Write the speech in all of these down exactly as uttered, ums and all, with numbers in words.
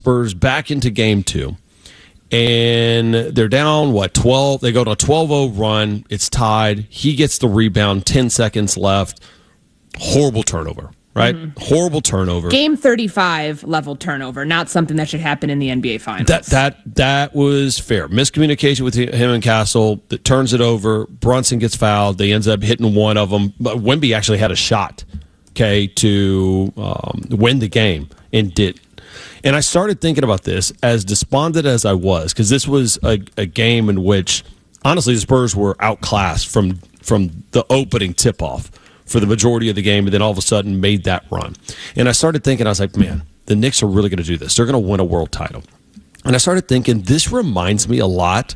Spurs back into game two. And they're down, what, twelve? They go to a twelve oh run. It's tied. He gets the rebound, ten seconds left. Horrible turnover, right? Mm-hmm. Horrible turnover. Game thirty-five level turnover, not something that should happen in the N B A Finals. That that that was fair. Miscommunication with him and Castle that turns it over. Brunson gets fouled. They ends up hitting one of them. But Wemby actually had a shot, okay, to um, win the game and didn't. And I started thinking about this, as despondent as I was, because this was a, a game in which, honestly, the Spurs were outclassed from from the opening tip-off for the majority of the game, and then all of a sudden made that run. And I started thinking, I was like, man, the Knicks are really going to do this. They're going to win a world title. And I started thinking, this reminds me a lot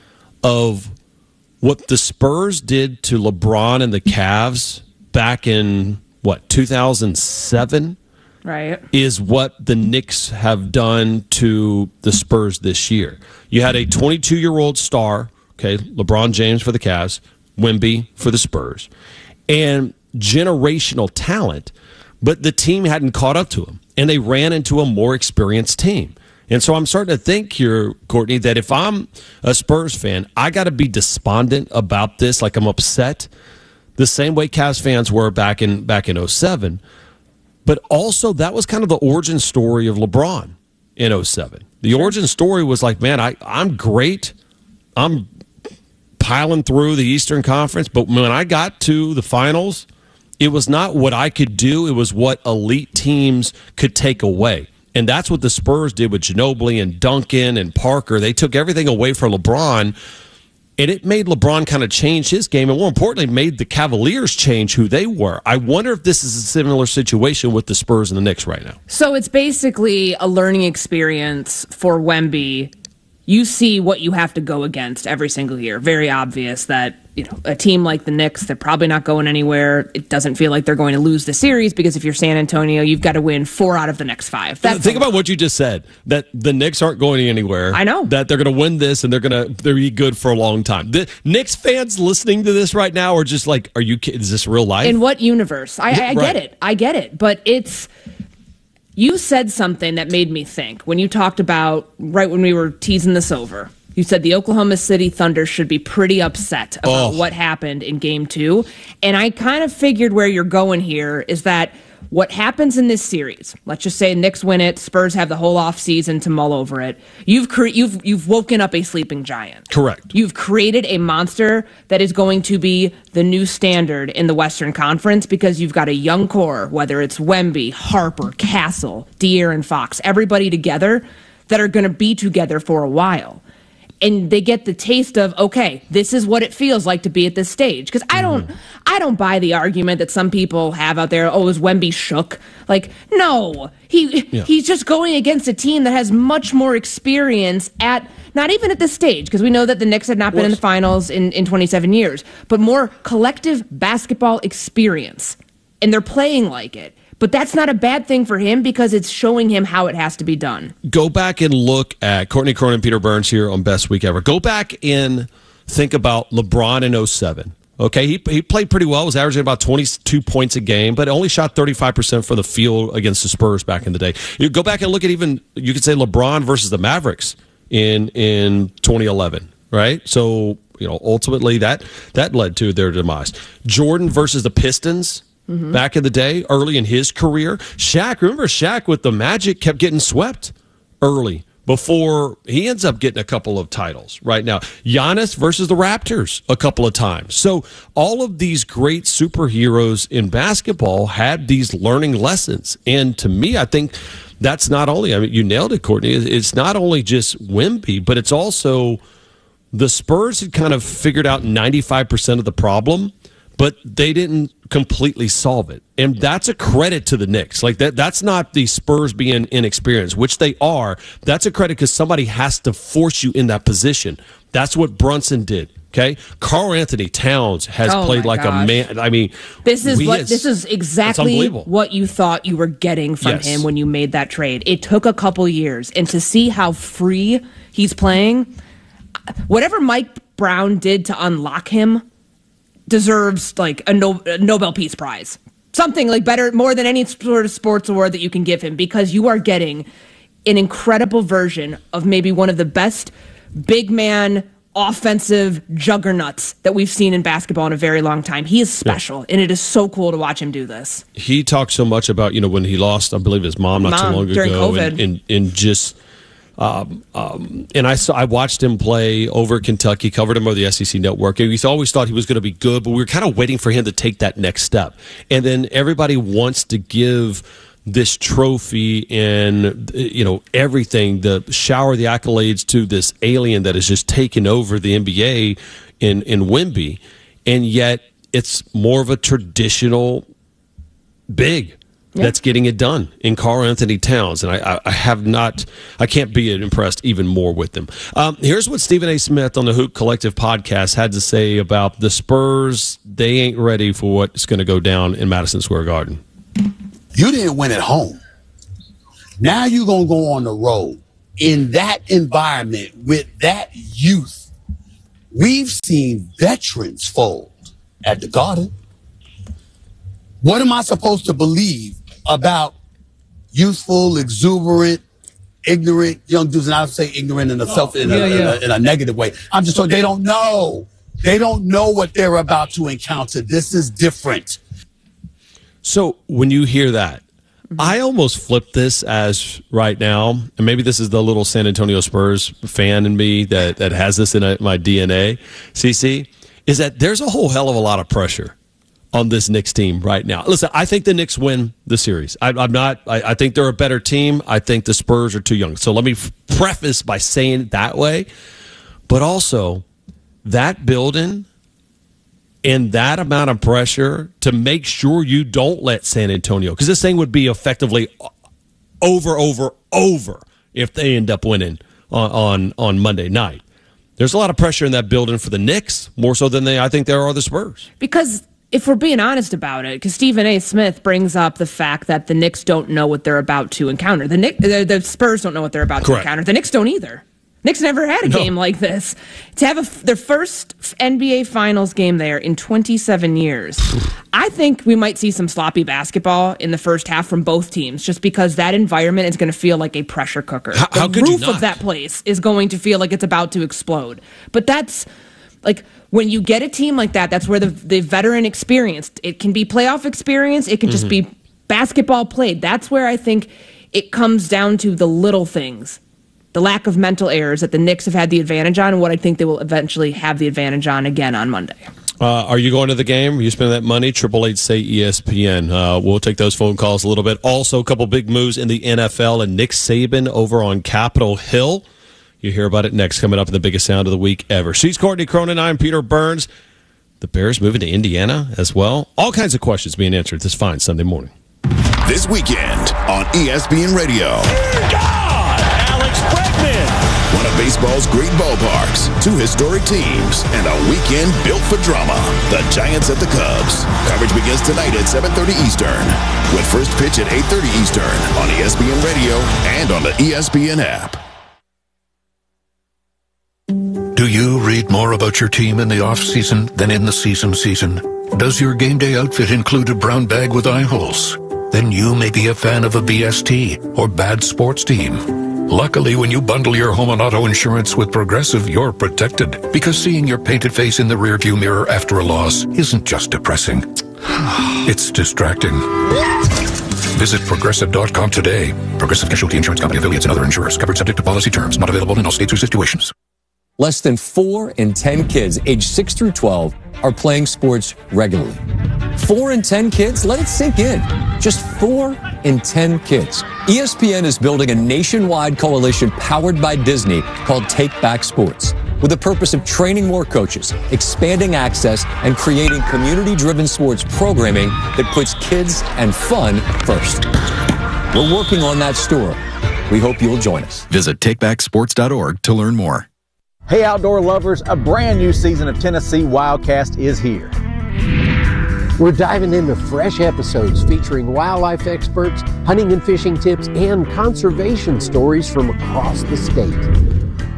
of what the Spurs did to LeBron and the Cavs back in, what, two thousand seven? Right. Is what the Knicks have done to the Spurs this year. You had a twenty-two-year-old star, okay, LeBron James for the Cavs, Wemby for the Spurs, and generational talent, but the team hadn't caught up to him, and they ran into a more experienced team. And so I'm starting to think here, Courtney, that if I'm a Spurs fan, I got to be despondent about this, like I'm upset, the same way Cavs fans were back in back in oh seven. But also, that was kind of the origin story of LeBron in oh seven. The sure. origin story was like, man, I, I'm great. I'm piling through the Eastern Conference. But when I got to the finals, it was not what I could do. It was what elite teams could take away. And that's what the Spurs did with Ginobili and Duncan and Parker. They took everything away from LeBron. And it made LeBron kind of change his game, and more importantly, made the Cavaliers change who they were. I wonder if this is a similar situation with the Spurs and the Knicks right now. So it's basically a learning experience for Wemby. You see what you have to go against every single year. Very obvious that, you know, a team like the Knicks, they're probably not going anywhere. It doesn't feel like they're going to lose the series because if you're San Antonio, you've got to win four out of the next five. That's Think about what you just said, that the Knicks aren't going anywhere. I know. That they're going to win this and they're going to they're be good for a long time. The Knicks fans listening to this right now are just like, are you kidding? Is this real life? In what universe? I, I, I right. get it. I get it. But it's... You said something that made me think when you talked about, right when we were teasing this over, you said the Oklahoma City Thunder should be pretty upset about oh. what happened in game two. And I kind of figured where you're going here is that what happens in this series, let's just say Knicks win it, Spurs have the whole offseason to mull over it. You've cre- you've you've woken up a sleeping giant. Correct. You've created a monster that is going to be the new standard in the Western Conference because you've got a young core, whether it's Wemby, Harper, Castle, De'Aaron Fox, everybody together that are going to be together for a while. And they get the taste of, okay, this is what it feels like to be at this stage. Because I don't, mm. I don't buy the argument that some people have out there. Oh, is Wemby shook? Like, no, he yeah. he's just going against a team that has much more experience at not even at this stage. Because we know that the Knicks had not been in the finals in, in twenty-seven years, but more collective basketball experience, and they're playing like it. But that's not a bad thing for him because it's showing him how it has to be done. Go back and look at Courtney Cronin, Peter Burns here on Best Week Ever. Go back and think about LeBron in oh seven. Okay, he he played pretty well, was averaging about twenty-two points a game, but only shot thirty-five percent from the field against the Spurs back in the day. You go back and look at even, you could say LeBron versus the Mavericks in in twenty eleven, right? So, you know, ultimately that that led to their demise. Jordan versus the Pistons. Mm-hmm. Back in the day, early in his career. Shaq, remember Shaq with the Magic kept getting swept early before he ends up getting a couple of titles right now. Giannis versus the Raptors a couple of times. So all of these great superheroes in basketball had these learning lessons. And to me, I think that's not only, I mean, you nailed it, Courtney. It's not only just Wemby, but it's also the Spurs had kind of figured out ninety-five percent of the problem, but they didn't completely solve it. And that's a credit to the Knicks. Like that that's not the Spurs being inexperienced, which they are. That's a credit because somebody has to force you in that position. That's what Brunson did. Okay? Karl Anthony Towns has oh played like gosh. a man. I mean, this is what this is exactly what you thought you were getting from yes. him when you made that trade. It took a couple years, and to see how free he's playing, whatever Mike Brown did to unlock him deserves like a, no, a Nobel Peace Prize. Something like better, more than any sort of sports award that you can give him, because you are getting an incredible version of maybe one of the best big man offensive juggernauts that we've seen in basketball in a very long time. He is special, yeah. and it is so cool to watch him do this. He talked so much about, you know, when he lost, I believe, his mom not mom, too long during ago. COVID. And, and, and just, um, um, and I saw, I watched him play over Kentucky, covered him over the S E C Network, and we always thought he was going to be good, but we were kind of waiting for him to take that next step. And then everybody wants to give this trophy and, you know, everything, the shower the accolades to this alien that has just taken over the N B A in, in Wemby. And yet it's more of a traditional big yeah. that's getting it done in Karl-Anthony Towns. And I, I have not, I can't be impressed even more with him. Um, here's what Stephen A. Smith on the Hoop Collective podcast had to say about the Spurs. They ain't ready for what's going to go down in Madison Square Garden. You didn't win at home. Now you're going to go on the road in that environment with that youth. We've seen veterans fold at the Garden. What am I supposed to believe about youthful, exuberant, ignorant young dudes? And I would say ignorant in a, self, in, a, yeah, yeah. in, a, in a negative way. I'm just saying they don't know. They don't know what they're about to encounter. This is different. So when you hear that, I almost flip this as right now, and maybe this is the little San Antonio Spurs fan in me that, that has this in a, my D N A, C C, is that there's a whole hell of a lot of pressure on this Knicks team right now. Listen, I think the Knicks win the series. I, I'm not, I, I think they're a better team. I think the Spurs are too young. So let me f- preface by saying it that way. But also, that building and that amount of pressure to make sure you don't let San Antonio, because this thing would be effectively over, over, over if they end up winning on, on, on Monday night. There's a lot of pressure in that building for the Knicks, more so than they, I think there are the Spurs. Because if we're being honest about it, because Stephen A. Smith brings up the fact that the Knicks don't know what they're about to encounter. The, Knicks, the, the Spurs don't know what they're about Correct. to encounter. The Knicks don't either. Knicks never had a no. game like this. To have a, their first N B A Finals game there in twenty-seven years, I think we might see some sloppy basketball in the first half from both teams, just because that environment is going to feel like a pressure cooker. How, the how could roof you not? of that place is going to feel like it's about to explode. But that's like when you get a team like that, that's where the the veteran experience, it can be playoff experience, it can just mm-hmm. be basketball played. That's where I think it comes down to the little things. The lack of mental errors that the Knicks have had the advantage on, and what I think they will eventually have the advantage on again on Monday. Uh, are you going to the game? Are you spending that money? Triple Eight say E S P N. Uh, we'll take those phone calls a little bit. Also, a couple big moves in the N F L, and Nick Saban over on Capitol Hill. You hear about it next, coming up in the biggest sound of the week ever. She's Courtney Cronin. I'm Peter Burns. The Bears moving to Indiana as well. All kinds of questions being answered this fine Sunday morning. This weekend on E S P N Radio. One of baseball's great ballparks, two historic teams, and a weekend built for drama. The Giants at the Cubs. Coverage begins tonight at seven thirty Eastern, with first pitch at eight thirty Eastern on E S P N Radio and on the E S P N app. Do you read more about your team in the off-season than in the season season? Does your game day outfit include a brown bag with eye holes? Then you may be a fan of a B S T or bad sports team. Luckily, when you bundle your home and auto insurance with Progressive, you're protected, because seeing your painted face in the rearview mirror after a loss isn't just depressing. It's distracting. Visit Progressive dot com today. Progressive Casualty Insurance Company affiliates and other insurers. Covered subject to policy terms. Not available in all states or situations. Less than four in ten kids aged six through twelve are playing sports regularly. Four in ten kids? Let it sink in. Just four in ten kids. E S P N is building a nationwide coalition powered by Disney called Take Back Sports, with the purpose of training more coaches, expanding access, and creating community-driven sports programming that puts kids and fun first. We're working on that story. We hope you'll join us. Visit take back sports dot org to learn more. Hey, outdoor lovers, a brand new season of Tennessee Wildcast is here. We're diving into fresh episodes featuring wildlife experts, hunting and fishing tips, and conservation stories from across the state.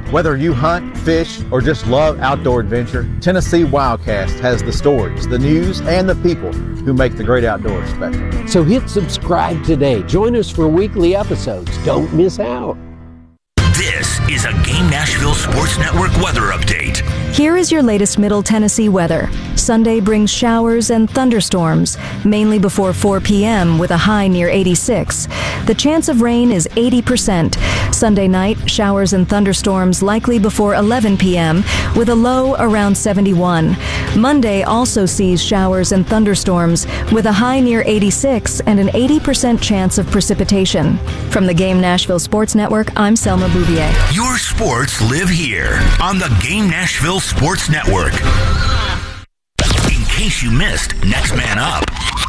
Whether you hunt, fish, or just love outdoor adventure, Tennessee Wildcast has the stories, the news, and the people who make the great outdoors special. So hit subscribe today. Join us for weekly episodes. Don't miss out. This is a Game Nashville Sports Network weather update. Here is your latest Middle Tennessee weather. Sunday brings showers and thunderstorms, mainly before four p.m. with a high near eighty-six. The chance of rain is eighty percent. Sunday night, showers and thunderstorms likely before eleven p.m. with a low around seventy-one. Monday also sees showers and thunderstorms with a high near eighty-six and an eighty percent chance of precipitation. From the Game Nashville Sports Network, I'm Selma Bouvier. Your sports live here on the Game Nashville Sports Network. In case you missed Next Man Up.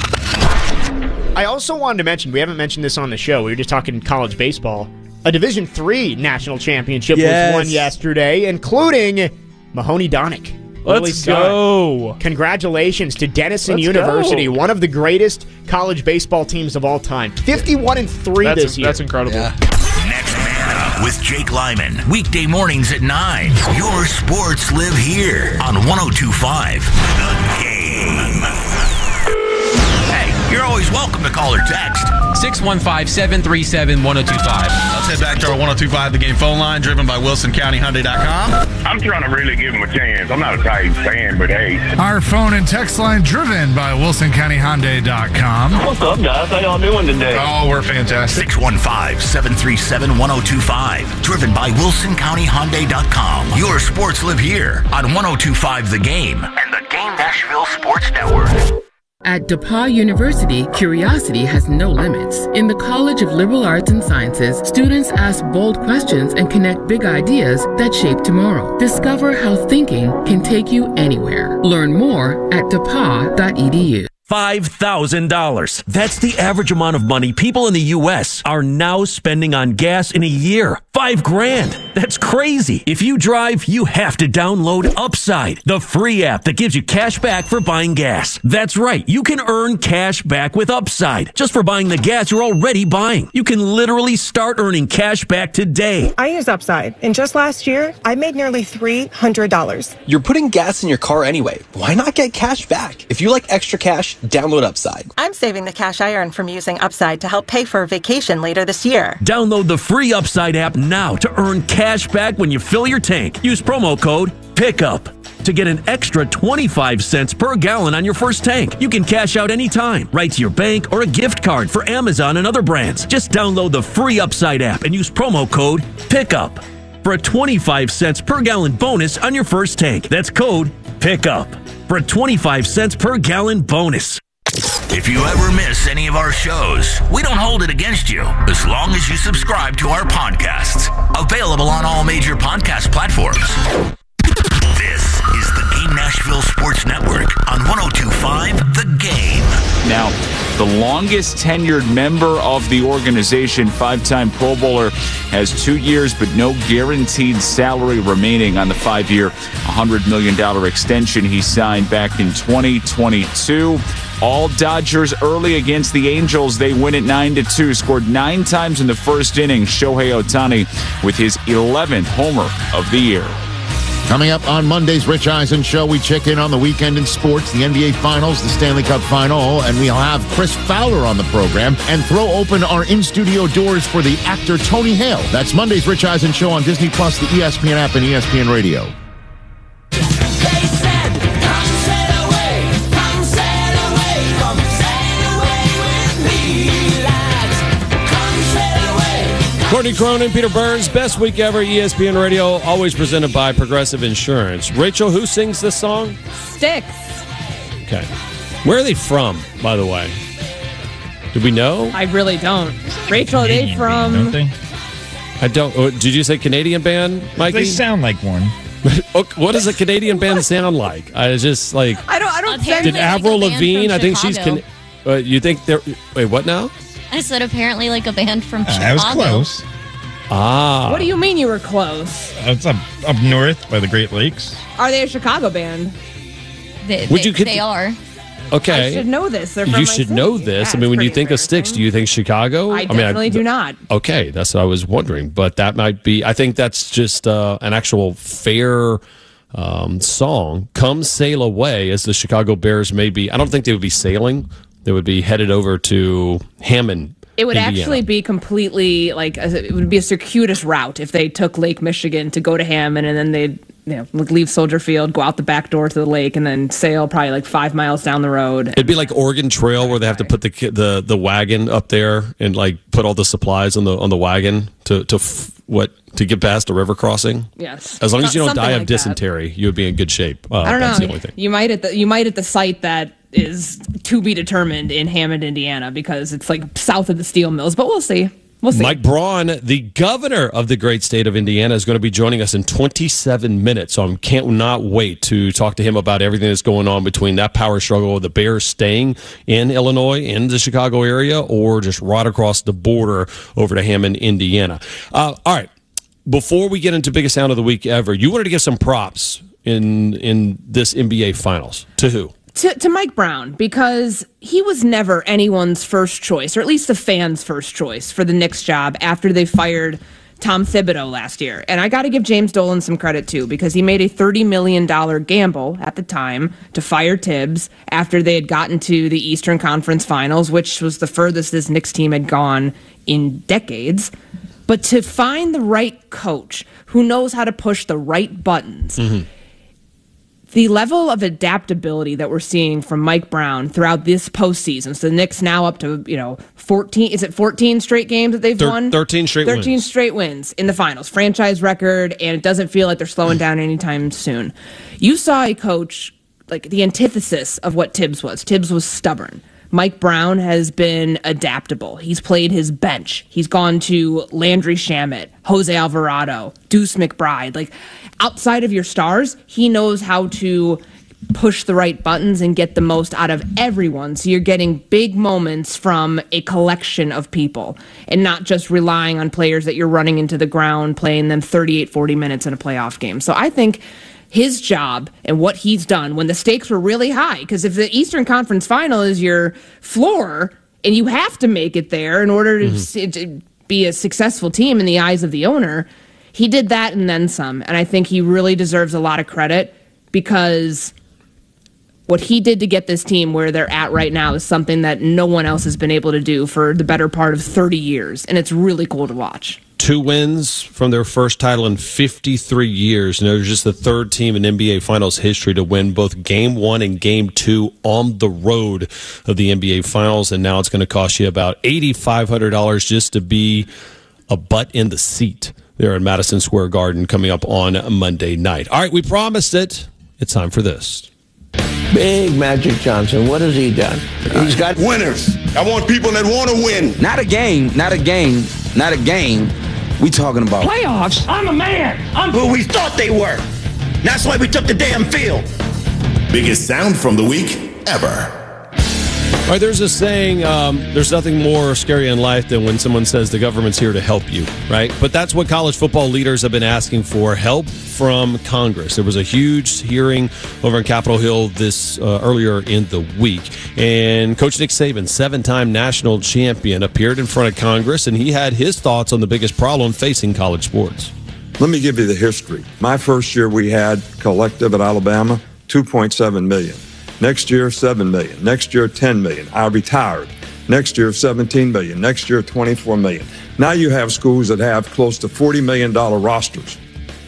I also wanted to mention, we haven't mentioned this on the show, we were just talking college baseball. A Division three national championship yes. was won yesterday, including Mahoney Donick. Let's go. Congratulations to Denison Let's University, go. one of the greatest college baseball teams of all time. fifty-one and three that's this a, year. That's incredible. Yeah. Next Man Up with Jake Lyman. Weekday mornings at nine. Your sports live here on one oh two point five The Game. Hey, you're always welcome to call or text. six one five, seven three seven, one oh two five. Let's head back to our one oh two point five The Game phone line, driven by Wilson County Hyundai dot com. I'm trying to really give him a chance. I'm not a Titans fan, but hey. Our phone and text line, driven by Wilson County Hyundai dot com. What's up, guys? How y'all doing today? Oh, we're fantastic. six one five, seven three seven, one oh two five. Driven by Wilson County Hyundai dot com. Your sports live here on one oh two point five The Game and the Game Nashville Sports Network. At DePauw University, curiosity has no limits. In the College of Liberal Arts and Sciences, students ask bold questions and connect big ideas that shape tomorrow. Discover how thinking can take you anywhere. Learn more at depaw dot e d u. five thousand dollars. That's the average amount of money people in the U S are now spending on gas in a year. Five grand. That's crazy. If you drive, you have to download Upside, the free app that gives you cash back for buying gas. That's right. You can earn cash back with Upside just for buying the gas you're already buying. You can literally start earning cash back today. I use Upside, and just last year, I made nearly three hundred dollars. You're putting gas in your car anyway. Why not get cash back? If you like extra cash, download Upside. I'm saving the cash I earn from using Upside to help pay for a vacation later this year. Download the free Upside app now to earn cash back when you fill your tank. Use promo code PICKUP to get an extra twenty-five cents per gallon on your first tank. You can cash out anytime, right to your bank or a gift card for Amazon and other brands. Just download the free Upside app and use promo code PICKUP for a twenty-five cents per gallon bonus on your first tank. That's code PICKUP for a twenty-five cents per gallon bonus. If you ever miss any of our shows, we don't hold it against you as long as you subscribe to our podcasts. Available on all major podcast platforms. This is the Game Nashville Sports Network on one oh two point five The Game. Now, the longest tenured member of the organization, five-time Pro Bowler, has two years but no guaranteed salary remaining on the five-year, one hundred million dollars extension he signed back in twenty twenty-two. All Dodgers early against the Angels. They win it nine to two. Scored nine times in the first inning. Shohei Ohtani with his eleventh homer of the year. Coming up on Monday's Rich Eisen Show, we check in on the weekend in sports, the N B A Finals, the Stanley Cup Final, and we'll have Chris Fowler on the program and throw open our in-studio doors for the actor Tony Hale. That's Monday's Rich Eisen Show on Disney Plus, the E S P N app, and E S P N Radio. Courtney Cronin, Peter Burns, best week ever, E S P N Radio, always presented by Progressive Insurance. Rachel, who sings this song? Styx. Okay. Where are they from, by the way? Do we know? I really don't. Rachel, are they from... Don't they? I don't. Oh, did you say Canadian band, Mikey? They sound like one. What does a Canadian band sound like? I was just like... I don't... I don't think... Did Avril Lavigne, I think she's... Can, uh, you think they're... Wait, what now? I said apparently like a band from Uh, Chicago. I was close. Ah. What do you mean you were close? Uh, it's up, up north by the Great Lakes. Are they a Chicago band? They, Would they, you could- they are. Okay. I should know this. They're from you my should city. know this. Yeah, I mean, it's when you pretty think of sticks, do you think Chicago? I definitely mean, do not. Okay, that's what I was wondering. But that might be, I think that's just uh, an actual fair um, song. Come Sail Away, as the Chicago Bears may be. I don't think they would be sailing. They would be headed over to Hammond, It would Indiana. actually be completely like a, it would be a circuitous route if they took Lake Michigan to go to Hammond and then they'd you know like leave Soldier Field, go out the back door to the lake, and then sail probably like five miles down the road. It'd be like Oregon Trail, where they have to put the ki- the the wagon up there and like put all the supplies on the on the wagon to to f- what to get past the river crossing. Yes, As long as you don't Something die of like that. dysentery, you would be in good shape. Uh, I don't that's know. the only thing. You might at the you might at the site that is to be determined in Hammond, Indiana, because it's like south of the steel mills. But we'll see. We'll see. Mike Braun, the governor of the great state of Indiana, is going to be joining us in twenty-seven minutes. So I can't not wait to talk to him about everything that's going on between that power struggle of the Bears staying in Illinois, in the Chicago area, or just right across the border over to Hammond, Indiana. Uh, all right. Before we get into biggest sound of the week ever, you wanted to give some props in in this N B A Finals. To who? To, to Mike Brown, because he was never anyone's first choice, or at least the fans' first choice for the Knicks job after they fired Tom Thibodeau last year. And I got to give James Dolan some credit, too, because he made a thirty million dollars gamble at the time to fire Tibbs after they had gotten to the Eastern Conference Finals, which was the furthest this Knicks team had gone in decades. But to find the right coach who knows how to push the right buttons, mm-hmm. the level of adaptability that we're seeing from Mike Brown throughout this postseason. So the Knicks now up to, you know, fourteen, is it fourteen straight games that they've Thir- won? thirteen straight thirteen wins. straight wins in the finals. Franchise record, and it doesn't feel like they're slowing down anytime soon. You saw a coach, like the antithesis of what Tibbs was. Tibbs was stubborn. Mike Brown has been adaptable. He's played his bench. He's gone to Landry Shamet, Jose Alvarado, Deuce McBride. Like, outside of your stars, he knows how to push the right buttons and get the most out of everyone. So you're getting big moments from a collection of people and not just relying on players that you're running into the ground, playing them thirty-eight, forty minutes in a playoff game. So I think his job and what he's done when the stakes were really high, because if the Eastern Conference Final is your floor and you have to make it there in order to, mm-hmm. to be a successful team in the eyes of the owner, he did that and then some. And I think he really deserves a lot of credit, because what he did to get this team where they're at right now is something that no one else has been able to do for the better part of thirty years. And it's really cool to watch. Two wins from their first title in fifty-three years. And they're just the third team in N B A Finals history to win both Game one and Game two on the road of the N B A Finals. And now it's going to cost you about eight thousand five hundred dollars just to be a butt in the seat there at Madison Square Garden coming up on Monday night. All right, we promised it. It's time for this. Big Magic Johnson, what has he done? He's got winners. I want people that want to win. Not a game, not a game, not a game. We talking about playoffs. I'm a man. I'm who we thought they were. That's why we took the damn field. Biggest sound from the week ever. All right, there's a saying, um, there's nothing more scary in life than when someone says the government's here to help you, right? But that's what college football leaders have been asking for, help from Congress. There was a huge hearing over on Capitol Hill this uh, earlier in the week, and Coach Nick Saban, seven-time national champion, appeared in front of Congress, and he had his thoughts on the biggest problem facing college sports. Let me give you the history. My first year we had collective at Alabama, two point seven million. Next year, seven million. Next year, ten million. I retired. Next year, seventeen million. Next year, twenty-four million. Now you have schools that have close to forty million dollars rosters.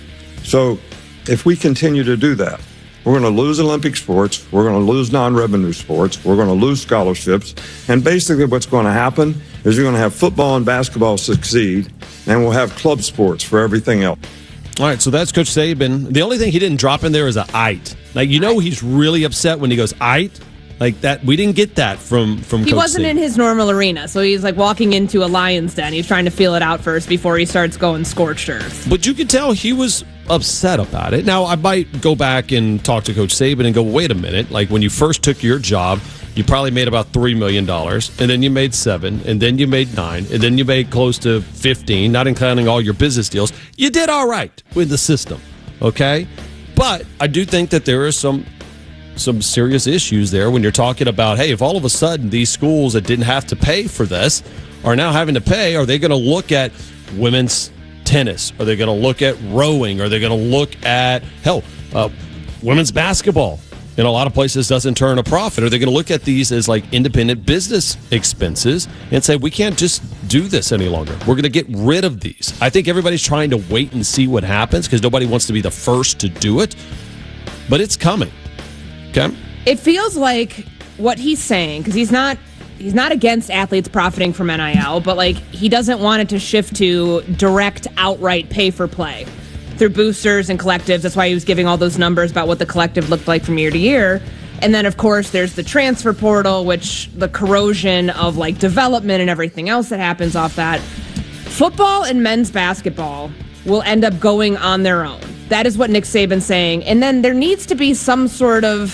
So if we continue to do that, we're going to lose Olympic sports. We're going to lose non-revenue sports. We're going to lose scholarships. And basically what's going to happen is you're going to have football and basketball succeed, and we'll have club sports for everything else. All right, so that's Coach Saban. The only thing he didn't drop in there is a "ite." Like, you know, he's really upset when he goes "ite." Like that, we didn't get that from from. He Coach wasn't Saban. in his normal arena, so he's like walking into a lion's den. He's trying to feel it out first before he starts going scorched earth. But you could tell he was upset about it. Now, I might go back and talk to Coach Saban and go, wait a minute. Like, when you first took your job, you probably made about three million dollars, and then you made seven, and then you made nine, and then you made close to fifteen, not including all your business deals. You did all right with the system, okay? But I do think that there is some some serious issues there when you're talking about, hey, if all of a sudden these schools that didn't have to pay for this are now having to pay, are they going to look at women's tennis? Are they going to look at rowing? Are they going to look at, hell, uh, women's basketball? In a lot of places doesn't turn a profit. Are they going to look at these as like independent business expenses and say, we can't just do this any longer? We're going to get rid of these. I think everybody's trying to wait and see what happens because nobody wants to be the first to do it, but it's coming. Okay? It feels like what he's saying, because he's not he's not against athletes profiting from N I L, but like he doesn't want it to shift to direct outright pay for play through boosters and collectives. That's why he was giving all those numbers about what the collective looked like from year to year. And then, of course, there's the transfer portal, which the corrosion of like development and everything else that happens off that. Football and men's basketball will end up going on their own. That is what Nick Saban's saying. And then there needs to be some sort of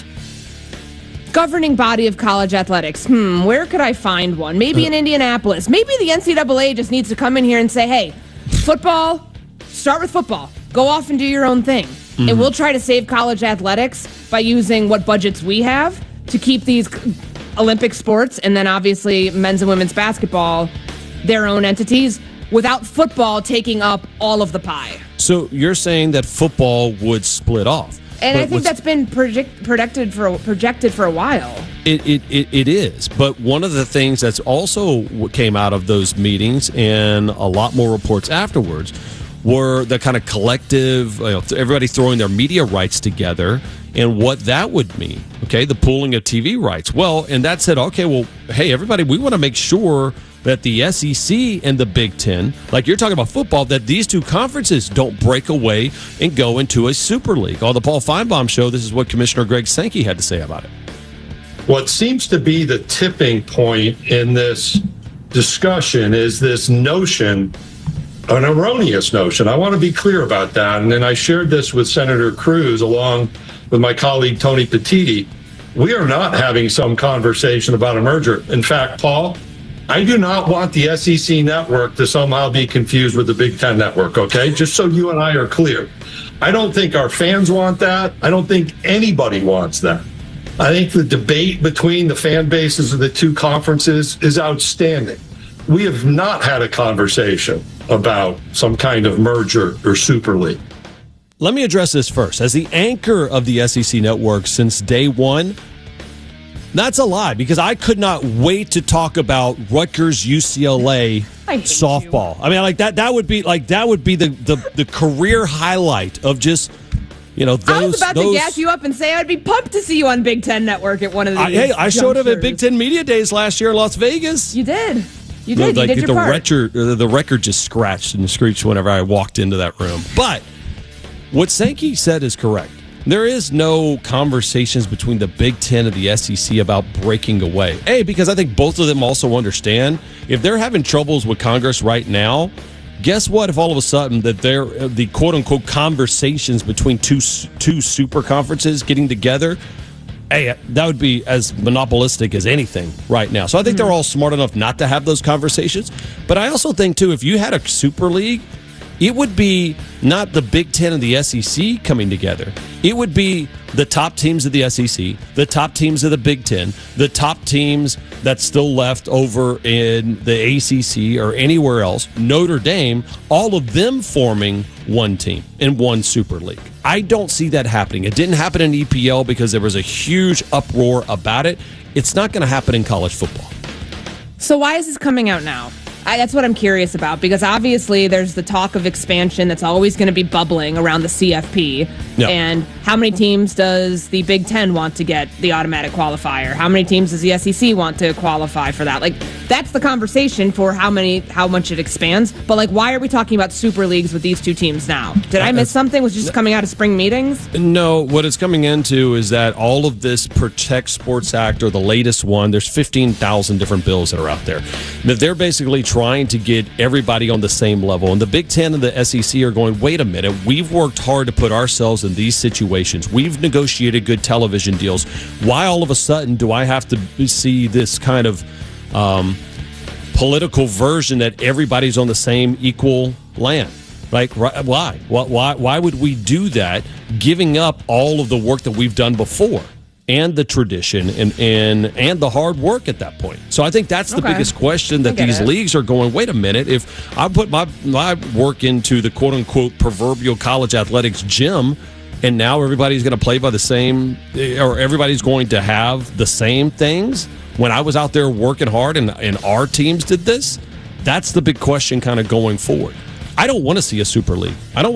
governing body of college athletics. Hmm, where could I find one? Maybe in Indianapolis. Maybe the N C double A just needs to come in here and say, hey, football, start with football. Go off and do your own thing. Mm-hmm. And we'll try to save college athletics by using what budgets we have to keep these Olympic sports and then obviously men's and women's basketball their own entities without football taking up all of the pie. So you're saying that football would split off. And I think that's been project, projected for projected for a while. It, it it it is. But one of the things that's also came out of those meetings and a lot more reports afterwards were the kind of collective, you know, everybody throwing their media rights together and what that would mean. Okay, the pooling of T V rights. Well, and that said, okay, well, hey, everybody, we want to make sure that the S E C and the Big Ten, like you're talking about football, that these two conferences don't break away and go into a super league. On the Paul Feinbaum Show, this is what Commissioner Greg Sankey had to say about it. What seems to be the tipping point in this discussion is this notion, an erroneous notion. I want to be clear about that. And then I shared this with Senator Cruz along with my colleague Tony Petitti. We are not having some conversation about a merger. In fact, Paul, I do not want the S E C network to somehow be confused with the Big Ten network, okay? Just so you and I are clear. I don't think our fans want that. I don't think anybody wants that. I think the debate between the fan bases of the two conferences is outstanding. We have not had a conversation about some kind of merger or super league. Let me address this first. As the anchor of the S E C network since day one, that's a lie, because I could not wait to talk about Rutgers U C L A softball. You. I mean, like that that would be like that would be the, the, the career highlight of just, you know, those. I was about those, to gas you up and say I'd be pumped to see you on Big Ten Network at one of these. I, hey, I showed up junctures. at Big Ten Media Days last year in Las Vegas. You did. You did. No, you like, did your the part. record, the record just scratched and screeched whenever I walked into that room. But what Sankey said is correct. There is no conversations between the Big Ten and the S E C about breaking away. A, because I think both of them also understand if they're having troubles with Congress right now, guess what? If all of a sudden that they're the quote unquote conversations between two two super conferences getting together, hey, that would be as monopolistic as anything right now. So I think mm-hmm. they're all smart enough not to have those conversations. But I also think too, if you had a super league, it would be not the Big Ten and the S E C coming together. It would be the top teams of the S E C, the top teams of the Big Ten, the top teams that's still left over in the A C C or anywhere else, Notre Dame, all of them forming one team in one super league. I don't see that happening. It didn't happen in E P L because there was a huge uproar about it. It's not going to happen in college football. So why is this coming out now? I, that's what I'm curious about, because obviously there's the talk of expansion that's always going to be bubbling around the C F P. Yep. And how many teams does the Big Ten want to get the automatic qualifier? How many teams does the S E C want to qualify for that? Like, that's the conversation for how many, how much it expands. But like, why are we talking about super leagues with these two teams now? Did I miss something? Was it just coming out of spring meetings? No, what it's coming into is that all of this Protect Sports Act, or the latest one, there's fifteen thousand different bills that are out there. That they're basically trying to get everybody on the same level. And the Big Ten and the S E C are going, wait a minute, we've worked hard to put ourselves in these situations. We've negotiated good television deals. Why all of a sudden do I have to see this kind of um, political version that everybody's on the same equal land? Like, why? Why? Why would we do that, giving up all of the work that we've done before? and the tradition and, and and the hard work at that point. So I think that's the Okay. biggest question that these it. leagues are going, wait a minute, if I put my, my work into the quote-unquote proverbial college athletics gym and now everybody's going to play by the same, or everybody's going to have the same things when I was out there working hard and, and our teams did this, that's the big question kind of going forward. I don't want to see a super league. I don't